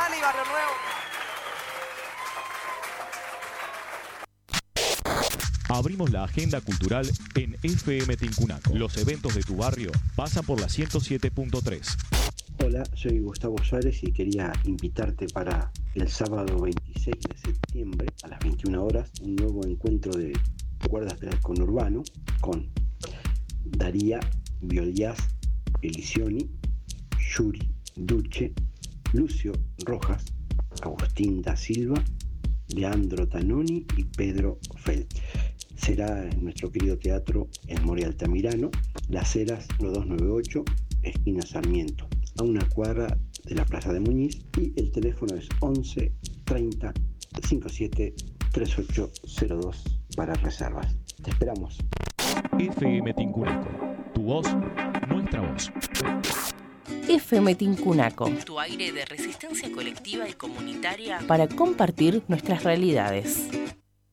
Armani, Barrio Nuevo. Abrimos la agenda cultural en FM Tincunaco. Los eventos de tu barrio pasan por la 107.3. Hola, soy Gustavo Suárez y quería invitarte para el sábado 26 de septiembre a las 21 horas un nuevo encuentro de cuerdas del conurbano con Daría, Biolías, Elisioni, Yuri, Duche, Lucio Rojas, Agustín da Silva, Leandro Tanoni y Pedro Feld. Será en nuestro querido teatro El More Altamirano, Las Heras 1298, esquina Sarmiento, a una cuadra de la Plaza de Muñiz, y el teléfono es 11 30 57 3802 para reservas. Te esperamos. FM Tincunaco, tu voz, nuestra voz. FM Tincunaco, tu aire de resistencia colectiva y comunitaria para compartir nuestras realidades.